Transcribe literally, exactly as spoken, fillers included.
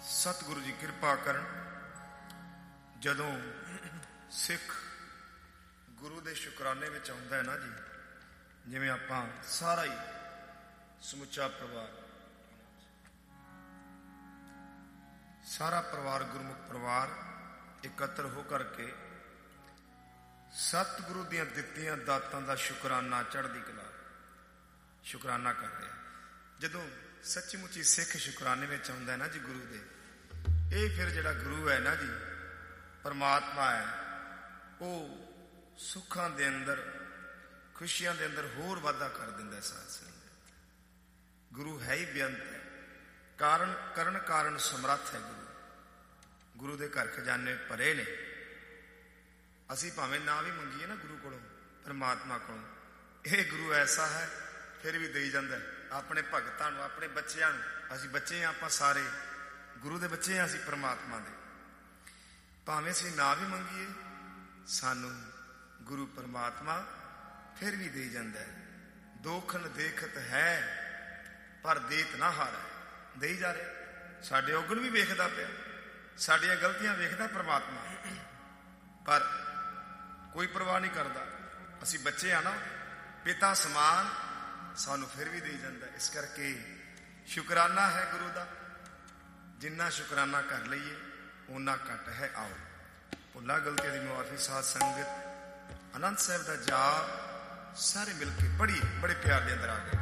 सतगुरु जी कृपा करन। जदों सिख गुरु दे शुकराने विच आउंदा है ना जी, जिवें आपां सारा ही समुचा परिवार सारा परिवार गुरमुख परिवार एकत्र हो करके सतगुरु दियां दित्तियां दातां दा शुकराना चढ़दी कला शुकराना कर रहे। जदों सच्ची मुची सिख शुकराने में आउंदा है ना जी गुरु दे, ये फिर जिहड़ा गुरु है ना जी परमात्मा है, वो सुखां दे अंदर खुशियां दे अंदर होर वाधा कर दिंदा है। साथ संगत गुरु है ही बेअंत है, कारण करण कारण समर्थ है। गुरु गुरु दे घर खजाने भरे ने। असी भावें ना भी मंगीए ना गुरु कोलों परमात्मा कोलों, यह गुरु ऐसा है फिर भी दई जांदा है अपने भगतां नूं अपने बच्चिआं नूं। असी बच्चे हैं, आपां सारे गुरु दे बच्चे हैं, असी परमात्मा दे। भावें असी ना भी मंगीए सानूं गुरु परमात्मा फिर भी दई जांदा है। दोखन देखत है पर देत ना हारै, दई जा रहे। साडे औगण भी वेखदा पिया, साडियां गलतियां वेखदा परमात्मा, पर कोई परवाह नहीं करता। असी बच्चे हैं ना, पिता समान सानू फिर भी दे जाता। इस करके शुकराना है गुरु का, जिन्ना शुकराना कर लीए उन्ना घट है। आओ भुला गलतियों की मुआफी। साध संगत आनंद साहब का जाप सारे मिलके बड़ी बड़े प्यार के अंदर आ गए।